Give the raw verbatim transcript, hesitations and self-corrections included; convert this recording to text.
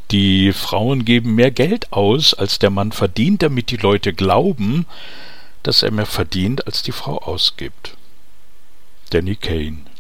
Die Frauen geben mehr Geld aus, als der Mann verdient, damit die Leute glauben, dass er mehr verdient, als die Frau ausgibt. Danny Kaye.